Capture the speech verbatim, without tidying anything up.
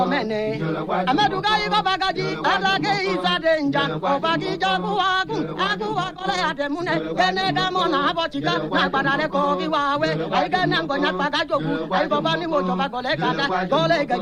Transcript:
mene ameduga igo bagaji adage izadenja obagi jaguagu aguwa kole ademune kene gamona abochika na gbadare ko biwawe aigana ngonya pagajogu ai baba ni mo joba gole kada gole